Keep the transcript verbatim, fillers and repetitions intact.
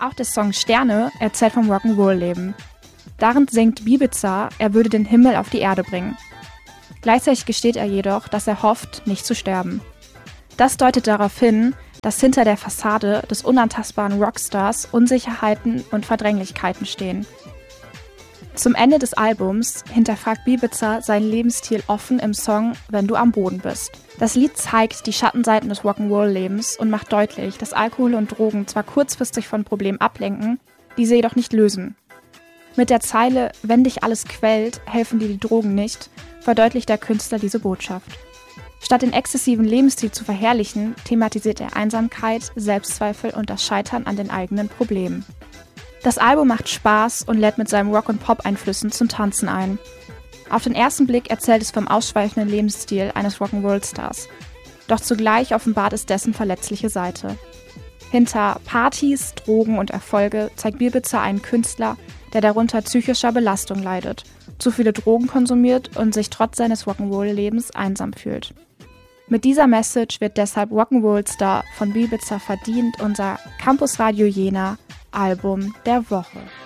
Auch der Song Sterne erzählt vom Rock'n'Roll-Leben. Darin singt Bibiza, er würde den Himmel auf die Erde bringen. Gleichzeitig gesteht er jedoch, dass er hofft, nicht zu sterben. Das deutet darauf hin, dass hinter der Fassade des unantastbaren Rockstars Unsicherheiten und Verdränglichkeiten stehen. Zum Ende des Albums hinterfragt Bibiza seinen Lebensstil offen im Song Wenn du am Boden bist. Das Lied zeigt die Schattenseiten des Rock'n'Roll-Lebens und macht deutlich, dass Alkohol und Drogen zwar kurzfristig von Problemen ablenken, diese jedoch nicht lösen. Mit der Zeile Wenn dich alles quält, helfen dir die Drogen nicht, verdeutlicht der Künstler diese Botschaft. Statt den exzessiven Lebensstil zu verherrlichen, thematisiert er Einsamkeit, Selbstzweifel und das Scheitern an den eigenen Problemen. Das Album macht Spaß und lädt mit seinen Rock- und Pop-Einflüssen zum Tanzen ein. Auf den ersten Blick erzählt es vom ausschweifenden Lebensstil eines Rock'n'Roll-Stars. Doch zugleich offenbart es dessen verletzliche Seite. Hinter Partys, Drogen und Erfolge zeigt Bibiza einen Künstler, der darunter psychischer Belastung leidet, zu viele Drogen konsumiert und sich trotz seines Rock'n'Roll-Lebens einsam fühlt. Mit dieser Message wird deshalb Rock'n'Roll-Star von Bibiza verdient unser Campus Radio Jena Album der Woche.